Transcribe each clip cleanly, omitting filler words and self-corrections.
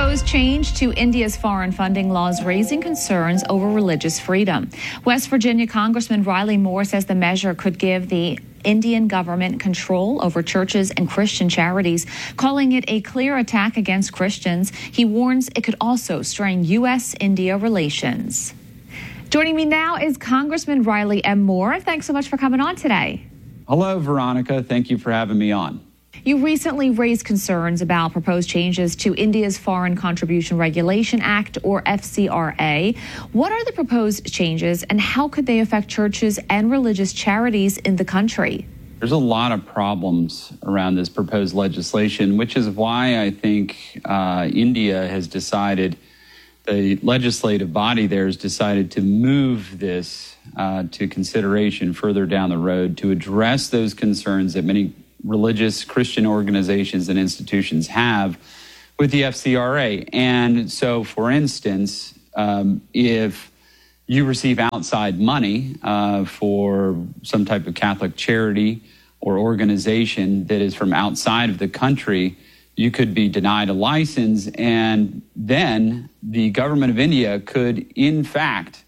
proposed change to India's foreign funding laws raising concerns over religious freedom. West Virginia Congressman Riley Moore says the measure could give the Indian government control over churches and Christian charities, calling it a clear attack against Christians. He warns it could also strain U.S.-India relations. Joining me now is Congressman Riley M. Moore. Thanks so much for coming on today. Hello, Veronica. Thank you for having me on. You recently raised concerns about proposed changes to India's Foreign Contribution Regulation Act, or FCRA. What are the proposed changes, and how could they affect churches and religious charities in the country? There's a lot of problems around this proposed legislation, which is why I think India has decided, the legislative body there has decided to move this to consideration further down the road to address those concerns that many religious Christian organizations and institutions have with the FCRA. And so, for instance, if you receive outside money for some type of Catholic charity or organization that is from outside of the country, you could be denied a license, and then the government of India could, in fact,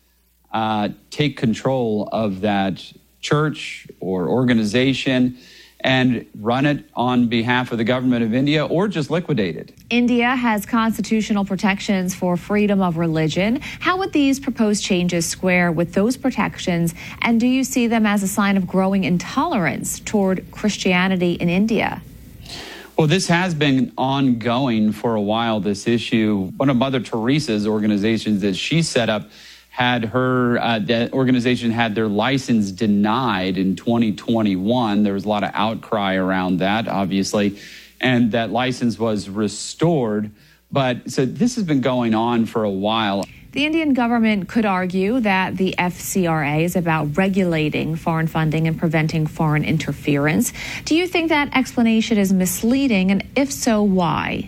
take control of that church or organization and run it on behalf of the government of India, or just liquidate it. India has constitutional protections for freedom of religion. How would these proposed changes square with those protections, and do you see them as a sign of growing intolerance toward Christianity in India? Well, this has been ongoing for a while, this issue. One of Mother Teresa's organizations that she set up had that organization had their license denied in 2021. There was a lot of outcry around that, obviously, and that license was restored. But so this has been going on for a while. The Indian government could argue that the FCRA is about regulating foreign funding and preventing foreign interference. Do you think that explanation is misleading, and if so, why?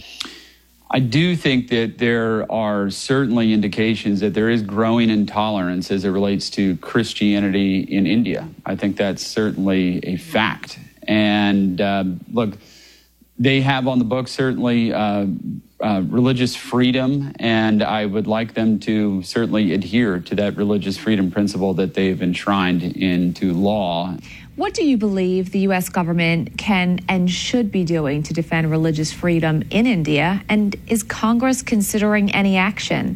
I do think that there are certainly indications that there is growing intolerance as it relates to Christianity in India. I think that's certainly a fact. And look, they have on the books certainly religious freedom, and I would like them to certainly adhere to that religious freedom principle that they've enshrined into law. What do you believe the U.S. government can and should be doing to defend religious freedom in India? And is Congress considering any action?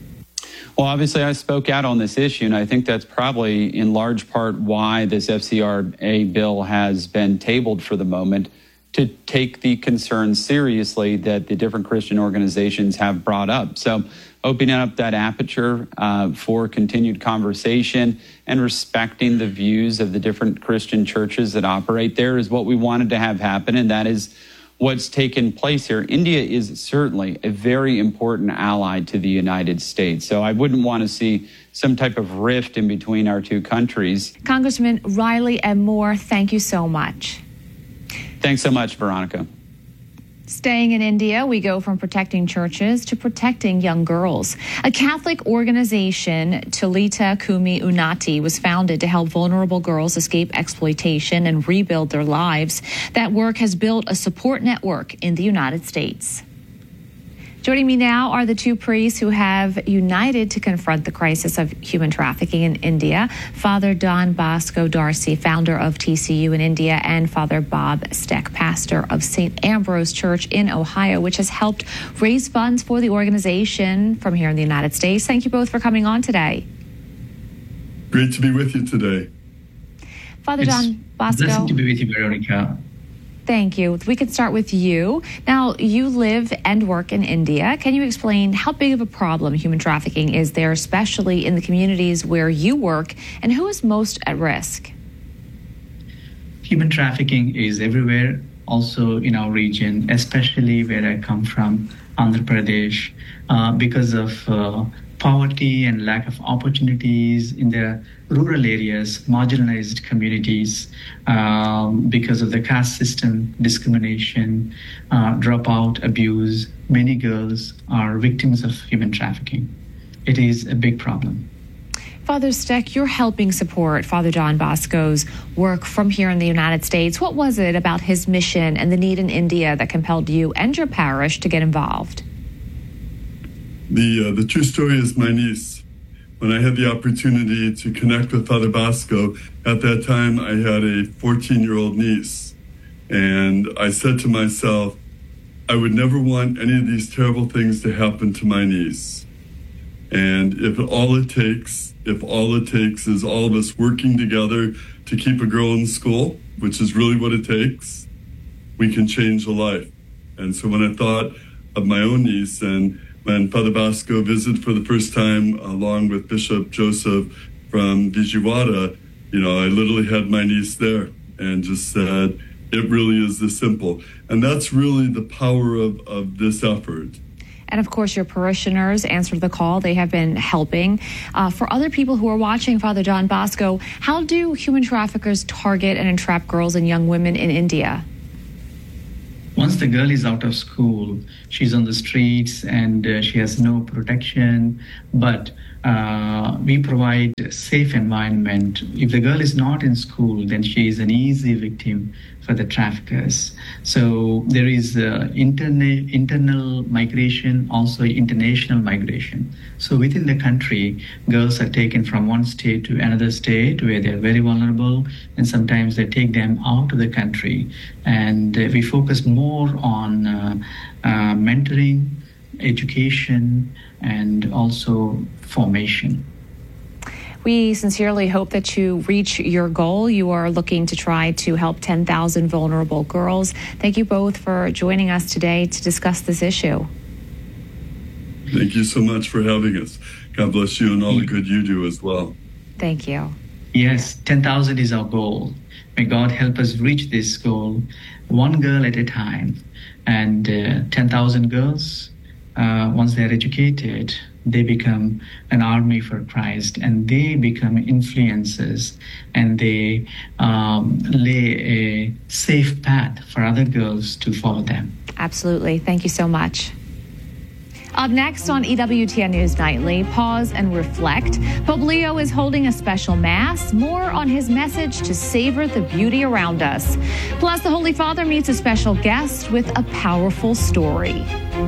Well, obviously, I spoke out on this issue, and I think that's probably in large part why this FCRA bill has been tabled for the moment, to take the concerns seriously that the different Christian organizations have brought up. So opening up that aperture for continued conversation and respecting the views of the different Christian churches that operate there is what we wanted to have happen, and that is what's taken place here. India is certainly a very important ally to the United States, so I wouldn't want to see some type of rift in between our two countries. Congressman Riley M. Moore, thank you so much. Thanks so much, Veronica. Staying in India, we go from protecting churches to protecting young girls. A Catholic organization, Tulita Kumi Unnati, was founded to help vulnerable girls escape exploitation and rebuild their lives. That work has built a support network in the United States. Joining me now are the two priests who have united to confront the crisis of human trafficking in India. Father Don Bosco Darcy, founder of TCU in India, and Father Bob Steck, pastor of St. Ambrose Church in Ohio, which has helped raise funds for the organization from here in the United States. Thank you both for coming on today. Great to be with you today. Father Don Bosco. Blessed to be with you, Veronica. Thank you. We can start with you. Now, you live and work in India. Can you explain how big of a problem human trafficking is there, especially in the communities where you work, and who is most at risk? Human trafficking is everywhere, also in our region, especially where I come from, Andhra Pradesh, because of poverty and lack of opportunities in the rural areas, marginalized communities, because of the caste system, discrimination, dropout, abuse. Many girls are victims of human trafficking. It is a big problem. Father Steck, you're helping support Father Don Bosco's work from here in the United States. What was it about his mission and the need in India that compelled you and your parish to get involved? The true story is my niece. When I had the opportunity to connect with Father Bosco, at that time I had a 14-year-old niece. And I said to myself, I would never want any of these terrible things to happen to my niece. And if all it takes is all of us working together to keep a girl in school, which is really what it takes, we can change a life. And so when I thought of my own niece, and when Father Bosco visited for the first time along with Bishop Joseph from Vijayawada, I literally had my niece there and just said, it really is this simple. And that's really the power of this effort. And of course, your parishioners answered the call. They have been helping. For other people who are watching, Father John Bosco, how do human traffickers target and entrap girls and young women in India? Once the girl is out of school, she's on the streets and she has no protection, but we provide a safe environment. If the girl is not in school, then she is an easy victim for the traffickers. So there is internal migration, also international migration. So within the country, girls are taken from one state to another state where they're very vulnerable, and sometimes they take them out of the country. And we focus more on mentoring, education, and also formation. We sincerely hope that you reach your goal. You are looking to try to help 10,000 vulnerable girls. Thank you both for joining us today to discuss this issue. Thank you so much for having us. God bless you and all the good you do as well. Thank you. Yes, 10,000 is our goal. May God help us reach this goal, one girl at a time. And 10,000 girls, once they're educated, they become an army for Christ, and they become influencers, and they lay a safe path for other girls to follow them. Absolutely. Thank you so much. Up next on EWTN News Nightly, pause and reflect. Pope Leo is holding a special mass. More on his message to savor the beauty around us. Plus, the Holy Father meets a special guest with a powerful story.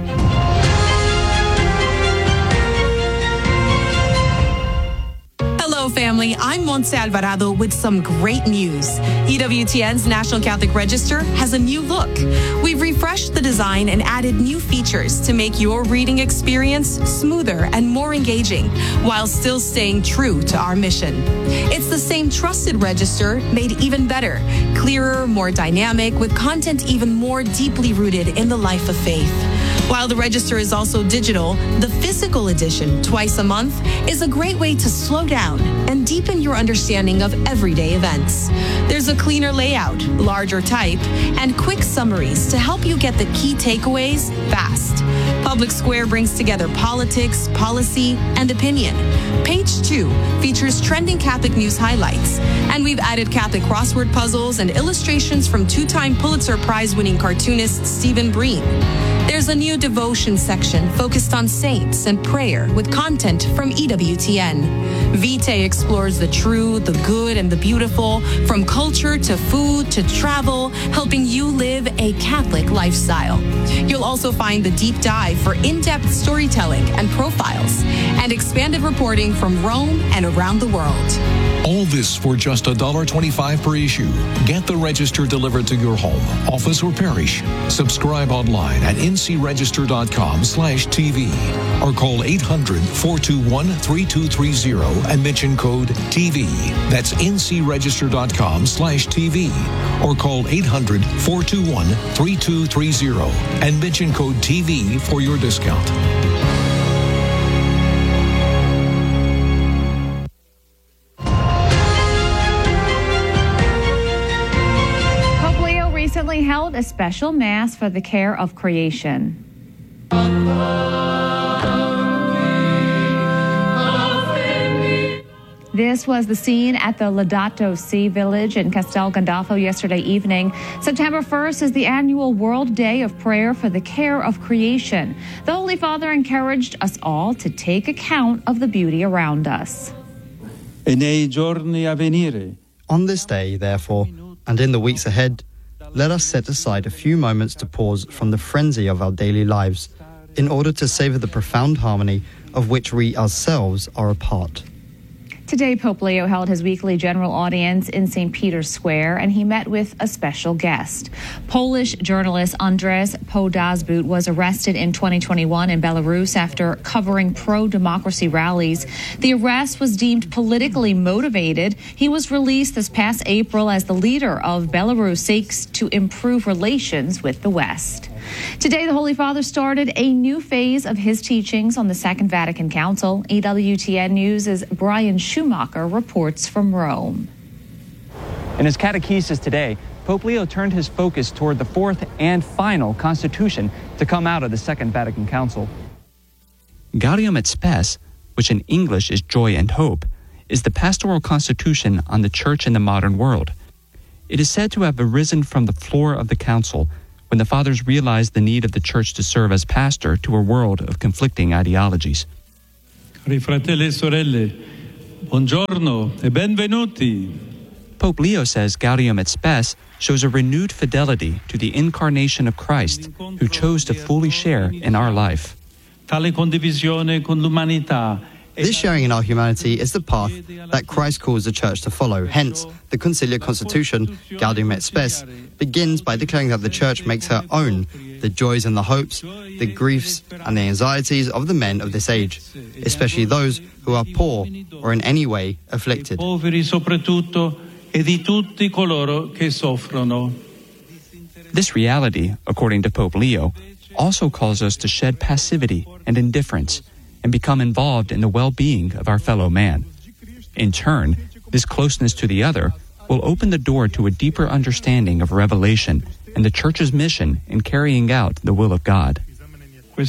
Hello, family. I'm Montse Alvarado with some great news. EWTN's National Catholic Register has a new look. We've refreshed the design and added new features to make your reading experience smoother and more engaging, while still staying true to our mission. It's the same trusted register, made even better, clearer, more dynamic, with content even more deeply rooted in the life of faith. While the register is also digital, the physical edition, twice a month, is a great way to slow down and deepen your understanding of everyday events. There's a cleaner layout, larger type, and quick summaries to help you get the key takeaways fast. Public Square brings together politics, policy, and opinion. Page 2 features trending Catholic news highlights, and we've added Catholic crossword puzzles and illustrations from two-time Pulitzer Prize-winning cartoonist Stephen Breen. There's a new devotion section focused on saints and prayer with content from EWTN. Vitae explores the true, the good, and the beautiful, from culture to food to travel, helping you live a Catholic lifestyle. You'll also find the deep dive for in-depth storytelling and profiles, and expanded reporting from Rome and around the world. All this for just $1.25 per issue. Get the register delivered to your home, office, or parish. Subscribe online at ncregister.com/TV or call 800-421-3230 and mention code TV. That's ncregister.com/TV or call 800-421-3230 and mention code TV for your discount. Held a special mass for the care of creation. This was the scene at the Laudato Si village in Castel Gandolfo yesterday evening. September 1st is the annual World Day of Prayer for the Care of Creation. The Holy Father encouraged us all to take account of the beauty around us. On this day, therefore, and in the weeks ahead, let us set aside a few moments to pause from the frenzy of our daily lives in order to savor the profound harmony of which we ourselves are a part. Today, Pope Leo held his weekly general audience in St. Peter's Square, and he met with a special guest. Polish journalist Andrzej Podazbut was arrested in 2021 in Belarus after covering pro-democracy rallies. The arrest was deemed politically motivated. He was released this past April as the leader of Belarus seeks to improve relations with the West. Today, the Holy Father started a new phase of his teachings on the Second Vatican Council. EWTN News' Brian Schumacher reports from Rome. In his catechesis today, Pope Leo turned his focus toward the fourth and final constitution to come out of the Second Vatican Council. Gaudium et Spes, which in English is joy and hope, is the pastoral constitution on the church in the modern world. It is said to have arisen from the floor of the council when the fathers realized the need of the church to serve as pastor to a world of conflicting ideologies. Cari fratelli e sorelle, buongiorno e benvenuti. Pope Leo says Gaudium et Spes shows a renewed fidelity to the incarnation of Christ, who chose to fully share in our life. Tale condivisione con l'umanità. This sharing in our humanity is the path that Christ calls the Church to follow. Hence, the Conciliar Constitution, Gaudium et Spes, begins by declaring that the Church makes her own the joys and the hopes, the griefs and the anxieties of the men of this age, especially those who are poor or in any way afflicted. This reality, according to Pope Leo, also calls us to shed passivity and indifference and become involved in the well-being of our fellow man. In turn, this closeness to the other will open the door to a deeper understanding of revelation and the Church's mission in carrying out the will of God. This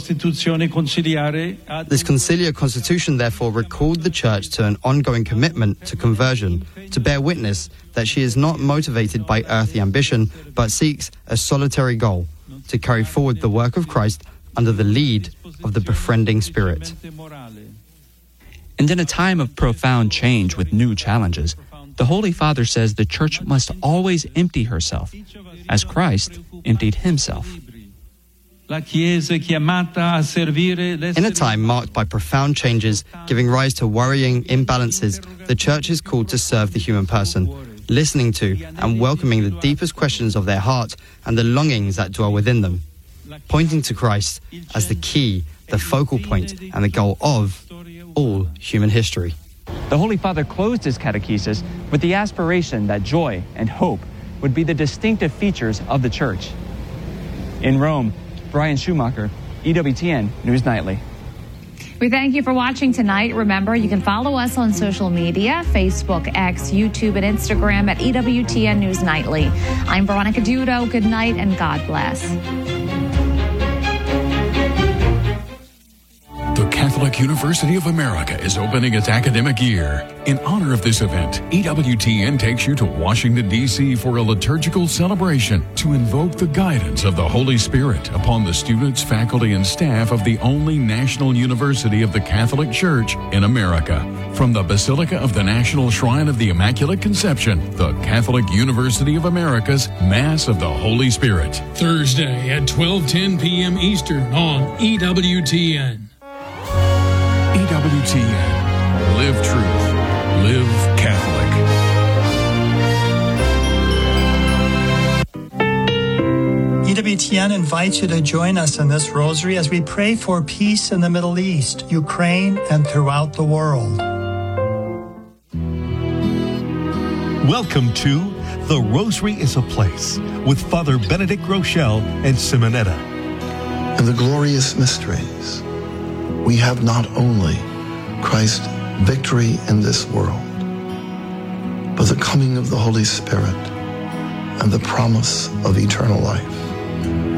conciliar constitution, therefore, recalled the Church to an ongoing commitment to conversion, to bear witness that she is not motivated by earthly ambition, but seeks a solitary goal, to carry forward the work of Christ under the lead of the befriending Spirit. And in a time of profound change with new challenges, the Holy Father says the Church must always empty herself, as Christ emptied himself. In a time marked by profound changes, giving rise to worrying imbalances, the Church is called to serve the human person, listening to and welcoming the deepest questions of their heart and the longings that dwell within them, pointing to Christ as the key, the focal point, and the goal of all human history. The Holy Father closed his catechesis with the aspiration that joy and hope would be the distinctive features of the Church. In Rome, Brian Schumacher, EWTN News Nightly. We thank you for watching tonight. Remember, you can follow us on social media, Facebook, X, YouTube, and Instagram at EWTN News Nightly. I'm Veronica Dudo. Good night and God bless. The Catholic University of America is opening its academic year. In honor of this event, EWTN takes you to Washington, D.C. for a liturgical celebration to invoke the guidance of the Holy Spirit upon the students, faculty, and staff of the only national university of the Catholic Church in America. From the Basilica of the National Shrine of the Immaculate Conception, the Catholic University of America's Mass of the Holy Spirit. Thursday at 12:10 p.m. Eastern on EWTN. EWTN. Live truth. Live Catholic. EWTN invites you to join us in this rosary as we pray for peace in the Middle East, Ukraine, and throughout the world. Welcome to The Rosary is a Place with Father Benedict Groeschel and Simonetta. In the glorious mysteries, we have not only Christ's victory in this world, but the coming of the Holy Spirit and the promise of eternal life.